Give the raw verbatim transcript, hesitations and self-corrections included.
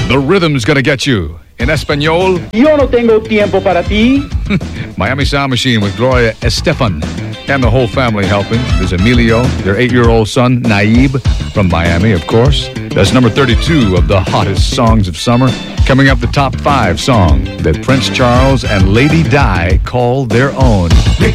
The Rhythm's Gonna Get You. In Espanol, Yo no tengo tiempo para ti. Miami Sound Machine with Gloria Estefan and the whole family helping. There's Emilio, their eight-year-old son, Naib, from Miami, of course. That's number thirty-two of the hottest songs of summer. Coming up, the top five song that Prince Charles and Lady Di call their own. You